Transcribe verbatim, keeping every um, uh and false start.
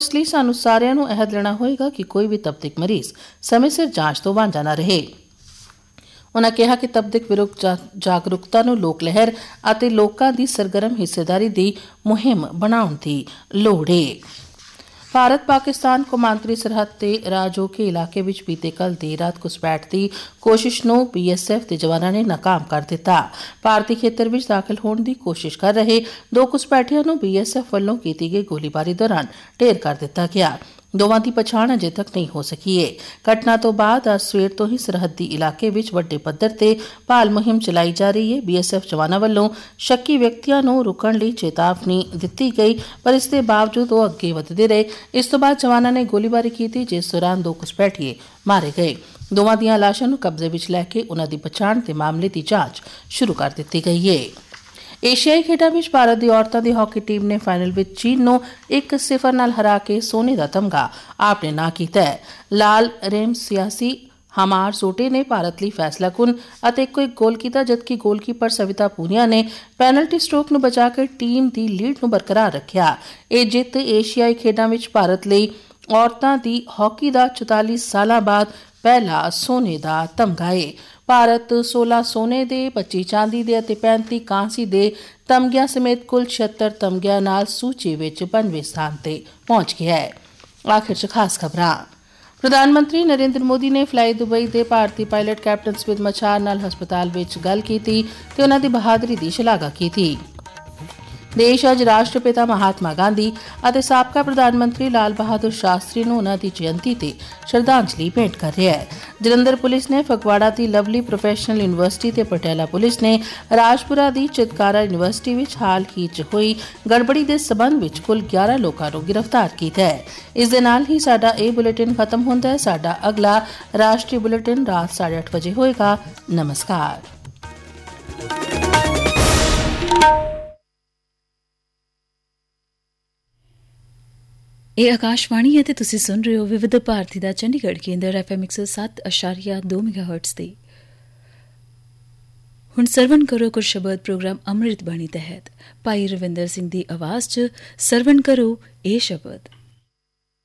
ਇਸ ਲਈ ਸਾਨੂੰ ਸਾਰਿਆਂ ਨੂੰ ਅਹਿਦ ਲੈਣਾ ਹੋਏਗਾ ਕਿ ਕੋਈ ਵੀ ਤਬਦੀਕ ਮਰੀਜ਼ ਸਮੇਂ ਸਿਰ ਜਾਂਚ ਤੋਂ ਵਾਂਝਾ ਨਾ ਰਹੇ। ਉਨ੍ਹਾਂ ਕਿਹਾ ਕਿ ਤਬਦੀਕ ਵਿਰੁੱਧ ਜਾਗਰੂਕਤਾ ਨੂੰ ਲੋਕ ਲਹਿਰ ਅਤੇ ਲੋਕਾਂ ਦੀ ਸਰਗਰਮ ਹਿੱਸੇਦਾਰੀ ਦੀ ਮੁਹਿੰਮ ਬਣਾਉਣ ਦੀ ਲੋੜ ਹੈ। ਭਾਰਤ ਪਾਕਿਸਤਾਨ ਕੌਮਾਂਤਰੀ ਸਰਹੱਦ ਤੇ ਰਾਜੌਕੇ ਇਲਾਕੇ ਵਿੱਚ ਬੀਤੇ ਕੱਲ੍ਹ ਦੇਰ ਰਾਤ ਘੁਸਪੈਠ ਦੀ ਕੋਸ਼ਿਸ਼ ਨੂੰ ਬੀ ਐਸ ਐਫ ਦੇ ਜਵਾਨਾਂ ਨੇ ਨਾਕਾਮ ਕਰ ਦਿੱਤਾ। ਭਾਰਤੀ ਖੇਤਰ ਵਿੱਚ ਦਾਖਲ ਹੋਣ ਦੀ ਕੋਸ਼ਿਸ਼ ਕਰ ਰਹੇ ਦੋ ਘੁਸਪੈਠੀਆਂ ਨੂੰ ਬੀ ਐਸ ਐਫ ਵੱਲੋਂ ਕੀਤੀ ਗਈ ਗੋਲੀਬਾਰੀ ਦੌਰਾਨ ਢੇਰ ਕਰ ਦਿੱਤਾ ਗਿਆ। ਦੋਵਾਂ ਦੀ ਪਛਾਣ ਅਜੇ ਤੱਕ ਨਹੀਂ ਹੋ ਸਕੀ ਹੈ। ਘਟਨਾ ਤੋਂ ਬਾਅਦ ਅੱਜ ਸਵੇਰ ਤੋਂ ਹੀ ਸਰਹੱਦੀ ਇਲਾਕੇ ਵਿੱਚ ਵੱਡੇ ਪੱਧਰ ਤੇ ਭਾਲ ਮੁਹਿੰਮ ਚਲਾਈ ਜਾ ਰਹੀ ਹੈ। ਬੀ ਐਸ ਐਫ ਜਵਾਨਾਂ ਵੱਲੋਂ ਸ਼ੱਕੀ ਵਿਅਕਤੀਆਂ ਨੂੰ ਰੁਕਣ ਲਈ ਚੇਤਾਵਨੀ ਦਿੱਤੀ ਗਈ, ਪਰ ਇਸ ਦੇ ਬਾਵਜੂਦ ਉਹ ਅੱਗੇ ਵਧਦੇ ਰਹੇ। ਇਸ ਤੋਂ ਬਾਅਦ ਜਵਾਨਾਂ ਨੇ ਗੋਲੀਬਾਰੀ ਕੀਤੀ, ਜਿਸ ਦੌਰਾਨ ਦੋ ਘੁਸਪੈਠੀਏ ਮਾਰੇ ਗਏ। ਦੋਵਾਂ ਦੀਆਂ ਲਾਸ਼ਾਂ ਨੂੰ ਕਬਜ਼ੇ ਵਿੱਚ ਲੈ ਕੇ ਉਨ੍ਹਾਂ ਦੀ ਪਛਾਣ ਤੇ ਮਾਮਲੇ ਦੀ ਜਾਂਚ ਸ਼ੁਰੂ ਕਰ ਦਿੱਤੀ ਗਈ ਹੈ। ਏਸ਼ੀਆਈ ਖੇਡਾਂ ਵਿੱਚ ਭਾਰਤ ਦੀ ਔਰਤਾਂ ਦੀ ਹਾਕੀ ਟੀਮ ਨੇ ਫਾਈਨਲ ਵਿੱਚ ਚੀਨ ਨੂੰ ਇੱਕ ਸਿਫਰ ਨਾਲ ਹਰਾ ਕੇ ਸੋਨੇ ਦਾ ਤਮਗਾ ਆਪਣੇ ਨਾਂ ਕੀਤਾ ਹੈ। ਲਾਲ ਰੇਮਸਿਆਸੀ ਹਮਾਰ ਸੋਟੇ ਨੇ ਭਾਰਤ ਲਈ ਫੈਸਲਾਕੁਨ ਅਤੇ ਇੱਕੋ ਇੱਕ ਗੋਲ ਕੀਤਾ, ਜਦਕਿ ਗੋਲਕੀਪਰ ਸਵਿਤਾ ਪੂਨੀਆ ਨੇ ਪੈਨਲਟੀ ਸਟ੍ਰੋਕ ਨੂੰ ਬਚਾ ਕੇ ਟੀਮ ਦੀ ਲੀਡ ਨੂੰ ਬਰਕਰਾਰ ਰੱਖਿਆ। ਇਹ ਜਿੱਤ ਏਸ਼ੀਆਈ ਖੇਡਾਂ ਵਿੱਚ ਭਾਰਤ ਲਈ ਔਰਤਾਂ ਦੀ ਹਾਕੀ ਦਾ ਚੁਤਾਲੀ ਸਾਲਾਂ ਬਾਅਦ ਪਹਿਲਾ ਸੋਨੇ ਦਾ ਤਮਗਾ ਹੈ। ਭਾਰਤ ਸੋਲਾਂ ਸੋਨੇ ਦੇ, ਪੱਚੀ ਚਾਂਦੀ ਦੇ ਅਤੇ ਪੈਂਤੀ ਕਾਂਸੀ ਦੇ ਤਮਗਿਆਂ ਸਮੇਤ ਕੁੱਲ ਛਿਅੱਤਰ ਤਮਗਿਆਂ ਨਾਲ ਸੂਚੀ ਵਿੱਚ ਪੰਜਵੇਂ ਸਥਾਨ ਤੇ ਪਹੁੰਚ ਗਿਆ ਹੈ। ਆਖਿਰ 'ਚ ਖਾਸ ਖਬਰਾਂ। ਪ੍ਰਧਾਨ ਮੰਤਰੀ ਨਰਿੰਦਰ ਮੋਦੀ ਨੇ ਫਲਾਈ ਦੁਬਈ ਦੇ ਭਾਰਤੀ ਪਾਇਲਟ ਕੈਪਟਨ ਸਮਿਤ ਮਛਾਰ ਨਾਲ ਹਸਪਤਾਲ ਵਿੱਚ ਗੱਲ ਕੀਤੀ ਤੇ ਉਨ੍ਹਾਂ ਦੀ ਬਹਾਦਰੀ ਦੀ ਸ਼ਲਾਘਾ ਕੀਤੀ। ਦੇਸ਼ ਅੱਜ ਰਾਸ਼ਟਰਪਿਤਾ ਮਹਾਤਮਾ ਗਾਂਧੀ ਅਤੇ ਸਾਬਕਾ ਪ੍ਰਧਾਨ ਮੰਤਰੀ ਲਾਲ ਬਹਾਦੁਰ ਸ਼ਾਸਤਰੀ ਨੂੰ ਉਨ੍ਹਾਂ ਦੀ ਜਯੰਤੀ ਤੇ ਸ਼ਰਧਾਂਜਲੀ ਭੇਂਟ ਕਰ ਰਿਹਾ ਹੈ। ਜਲੰਧਰ ਪੁਲਿਸ ਨੇ ਫਗਵਾੜਾ ਦੀ ਲਵਲੀ ਪ੍ਰੋਫੈਸ਼ਨਲ ਯੂਨੀਵਰਸਿਟੀ ਤੇ ਪਟਿਆਲਾ ਪੁਲਿਸ ਨੇ ਰਾਜਪੁਰਾ ਦੀ ਚਿਤਕਾਰਾ ਯੂਨੀਵਰਸਿਟੀ ਵਿੱਚ ਹਾਲ ਹੀ 'ਚ ਹੋਈ ਗੜਬੜੀ ਦੇ ਸਬੰਧ ਵਿੱਚ ਕੁੱਲ ਗਿਆਰਾਂ ਲੋਕਾਂ ਨੂੰ ਗ੍ਰਿਫਤਾਰ ਕੀਤਾ ਹੈ। ਇਸ ਦੇ ਨਾਲ ਹੀ ਸਾਡਾ ਇਹ ਬੁਲੇਟਿਨ ਖਤਮ ਹੁੰਦਾ ਹੈ। ਸਾਡਾ ਅਗਲਾ ਰਾਸ਼ਟਰੀ ਬੁਲੇਟਿਨ ਰਾਤ ਸਾਢੇ ਅੱਠ ਵਜੇ ਹੋਏਗਾ। ਨਮਸਕਾਰ। ਇਹ ਆਕਾਸ਼ਵਾਣੀ ਹੈ ਤੇ ਤੁਸੀਂ ਸੁਣ ਰਹੇ ਹੋ ਵਿਵਿਧ ਭਾਰਤੀ ਦਾ ਚੰਡੀਗੜ੍ਹ ਕੇਂਦਰ ਐਫ ਐਮ ਇੱਕ ਸੌ ਸੱਤ ਅਸ਼ਾਰੀਆ ਦੋ ਮੈਗਾਹਰਟਜ਼ ਤੇ। ਹੁਣ ਸਰਵਣ ਕਰੋ ਕੁਝ ਸ਼ਬਦ ਪ੍ਰੋਗਰਾਮ ਅੰਮ੍ਰਿਤ ਬਾਣੀ ਤਹਿਤ ਭਾਈ ਰਵਿੰਦਰ ਸਿੰਘ ਦੀ ਆਵਾਜ਼ 'ਚ ਸਰਵਣ ਕਰੋ ਇਹ ਸ਼ਬਦ।